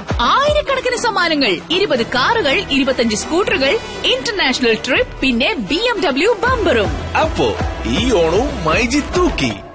ആയിരക്കണക്കിന് സമ്മാനങ്ങൾ, 20 കാറുകൾ, 25 സ്കൂട്ടറുകൾ, ഇന്റർനാഷണൽ ട്രിപ്പ്, പിന്നെ BMW ബമ്പറും. അപ്പോ ഈ ഓണവും മൈജി തൂക്കി.